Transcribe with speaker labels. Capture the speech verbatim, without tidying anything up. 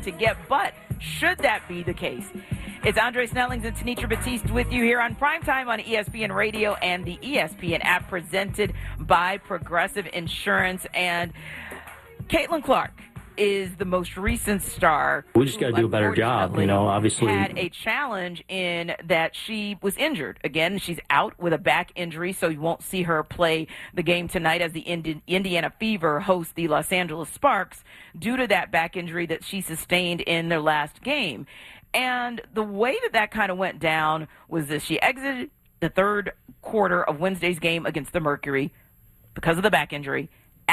Speaker 1: to get, but should that be the case? It's Andre Snellings and Tenitra Batiste with you here on Primetime on E S P N Radio and the E S P N app, presented by Progressive Insurance. And Caitlin Clark is the most recent star.
Speaker 2: We just got to do a better job, you know, obviously.
Speaker 1: Had a challenge in that she was injured. Again, she's out with a back injury, so you won't see her play the game tonight as the Indi- Indiana Fever host the Los Angeles Sparks due to that back injury that she sustained in their last game. And the way that that kind of went down was this. She exited the third quarter of Wednesday's game against the Mercury because of the back injury.